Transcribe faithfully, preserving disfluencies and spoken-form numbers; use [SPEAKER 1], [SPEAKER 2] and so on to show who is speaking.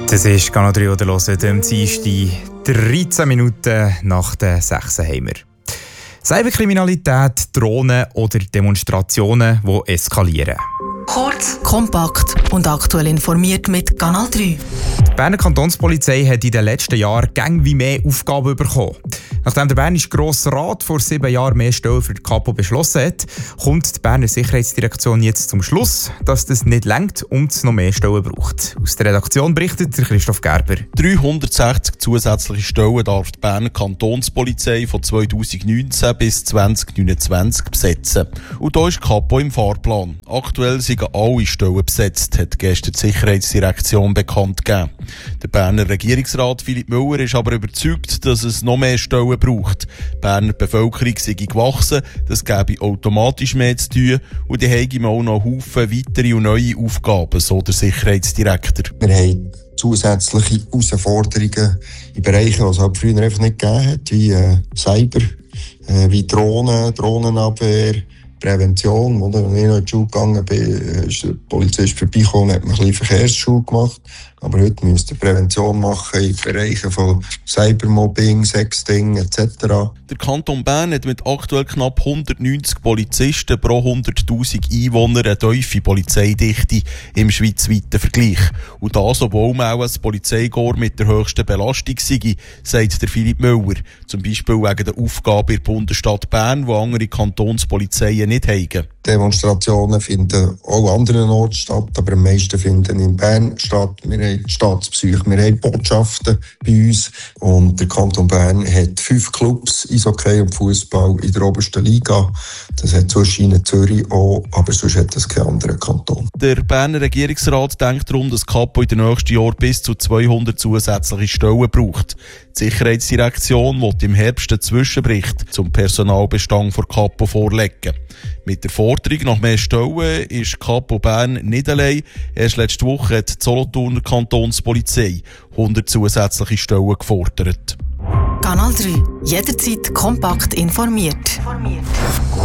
[SPEAKER 1] Das ist Kanal drei oder hören, am Dienstag, dreizehn Minuten nach der sechs haben wir. Cyberkriminalität, Drohnen oder Demonstrationen, die eskalieren.
[SPEAKER 2] Kurz, kompakt und aktuell informiert mit Kanal drei.
[SPEAKER 1] Die Berner Kantonspolizei hat in den letzten Jahren gäng wie mehr Aufgaben bekommen. Nachdem der Bernische Grosse Rat vor sieben Jahren mehr Stellen für die Kapo beschlossen hat, kommt die Berner Sicherheitsdirektion jetzt zum Schluss, dass das nicht reicht und es noch mehr Stellen braucht. Aus der Redaktion berichtet Christoph Gerber.
[SPEAKER 3] dreihundertsechzig zusätzliche Stellen darf die Berner Kantonspolizei von zweitausendneunzehn bis zweitausendneunundzwanzig besetzen. Und da ist die Kapo im Fahrplan. Aktuell sind alle Stellen besetzt, hat gestern die Sicherheitsdirektion bekannt gegeben. Der Berner Regierungsrat Philipp Müller ist aber überzeugt, dass es noch mehr Stellen braucht. Die Berner Bevölkerung sei gewachsen, das gäbe automatisch mehr zu tun und die haben auch noch Haufen weitere und neue Aufgaben, so der Sicherheitsdirektor.
[SPEAKER 4] Wir haben zusätzliche Herausforderungen in Bereichen, die es halt früher einfach nicht gegeben hat, wie äh, Cyber, äh, wie Drohnen, Drohnenabwehr, Prävention. Als ich noch in die Schule gegangen bin, ist der Polizist vorbeigekommen und hat mir ein bisschen Verkehrsschule gemacht. Aber heute müsst ihr Prävention machen in Bereichen von Cybermobbing, Sexting et cetera.
[SPEAKER 3] Der Kanton Bern hat mit aktuell knapp hundertneunzig Polizisten pro hunderttausend Einwohner eine tiefe Polizeidichte im schweizweiten Vergleich. Und das, obwohl man auch ein Polizeikorps mit der höchsten Belastung sei, sagt der Philipp Müller. Zum Beispiel wegen der Aufgabe in der Bundesstadt Bern, die andere Kantonspolizeien nicht haben.
[SPEAKER 4] Demonstrationen finden auch an anderen Orten statt, aber am meisten finden in Bern statt. Wir haben die Staatspsyche, wir haben Botschaften bei uns und der Kanton Bern hat fünf Clubs, Eishockey und Fußball in der obersten Liga. Das hat sonst in Zürich auch, aber sonst hat das kein anderer Kanton.
[SPEAKER 3] Der Berner Regierungsrat denkt darum, dass die Kapo in den nächsten Jahren bis zu zweihundert zusätzliche Stellen braucht. Die Sicherheitsdirektion will im Herbst einen Zwischenbericht zum Personalbestand der Kapo vorlegen. Mit der Forderung nach mehr Stellen ist die Kapo Bern nicht allein. Erst letzte Woche hat die Solothurner Kantonspolizei hundert zusätzliche Stellen gefordert.
[SPEAKER 2] Kanal drei. Jederzeit kompakt informiert.